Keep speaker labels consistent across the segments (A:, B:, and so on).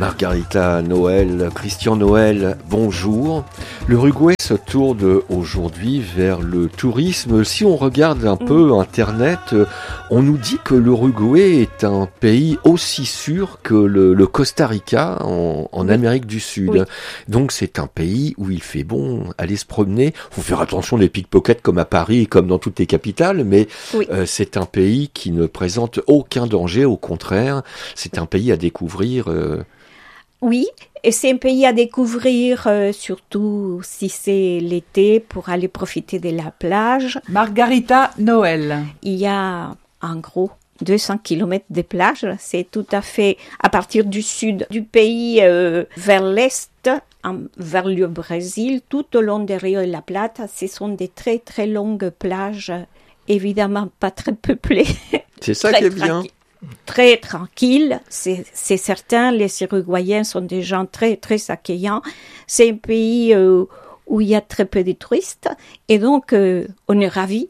A: Margarita Noël, Christian Noël, bonjour. L'Uruguay se tourne aujourd'hui vers le tourisme. Si on regarde un peu Internet, on nous dit que l'Uruguay est un pays aussi sûr que le Costa Rica en Amérique du Sud. Oui. Donc c'est un pays où il fait bon aller se promener. Faut faire attention des pickpockets comme à Paris, comme dans toutes les capitales, mais c'est un pays qui ne présente aucun danger. Au contraire, c'est un pays à découvrir.
B: Oui, et c'est un pays à découvrir, surtout si c'est l'été, pour aller profiter de la plage.
C: Margarita Noël.
B: Il y a, en gros, 200 kilomètres de plage. C'est tout à fait à partir du sud du pays vers l'est, vers le Brésil, tout au long des Rio de la Plata. Ce sont des très très longues plages, évidemment pas très peuplées.
A: C'est ça qui est bien.
B: Très tranquille, c'est certain. Les Uruguayens sont des gens très très accueillants. C'est un pays où il y a très peu de touristes et donc on est ravis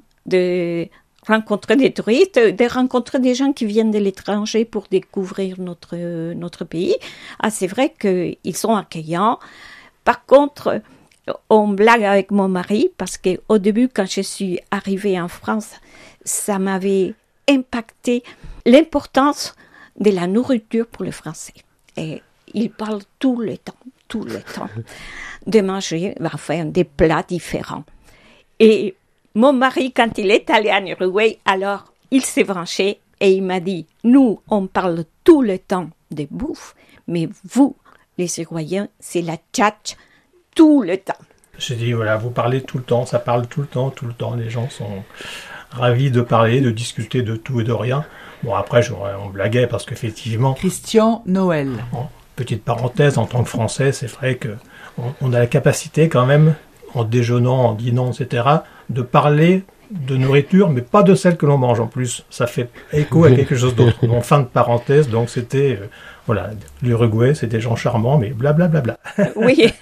B: de rencontrer des touristes, de rencontrer des gens qui viennent de l'étranger pour découvrir notre pays. Ah, c'est vrai qu'ils sont accueillants. Par contre, on blague avec mon mari parce que au début, quand je suis arrivée en France, ça m'avait impacté l'importance de la nourriture pour les Français. Et ils parlent tout le temps, de manger, enfin, des plats différents. Et mon mari, quand il est allé en Uruguay, alors, il s'est branché et il m'a dit, nous, on parle tout le temps de bouffe, mais vous, les Uruguayens, c'est la tchatch tout le temps.
D: J'ai dit, voilà, vous parlez tout le temps, ça parle tout le temps, les gens sont ravis de parler, de discuter de tout et de rien. Bon, après, on blaguait parce qu'effectivement...
C: Christian Noël.
D: Petite parenthèse, en tant que Français, c'est vrai qu'on a la capacité quand même, en déjeunant, en dînant, etc., de parler de nourriture, mais pas de celle que l'on mange en plus. Ça fait écho à quelque chose d'autre. Donc, fin de parenthèse, donc c'était... voilà, l'Uruguay, c'est des gens charmants, mais blablabla.
B: Oui.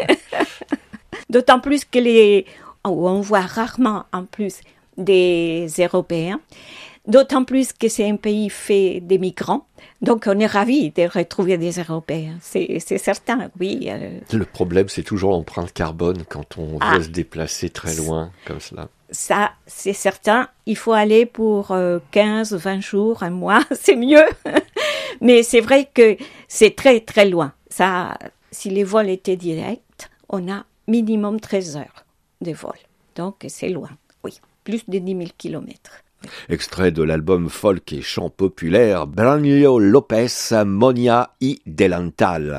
B: D'autant plus que on voit rarement, en plus, des Européens. D'autant plus que c'est un pays fait des migrants. Donc, on est ravis de retrouver des Européens. C'est certain, oui.
A: Le problème, c'est toujours l'empreinte carbone quand on veut se déplacer très loin, comme cela.
B: Ça, c'est certain. Il faut aller pour 15, 20 jours, un mois, c'est mieux. Mais c'est vrai que c'est très, très loin. Ça, si les vols étaient directs, on a minimum 13 heures de vol. Donc, c'est loin, oui. Plus de 10 000 kilomètres.
A: Extrait de l'album folk et chant populaire Braulio Lopez, Monia y Delantal.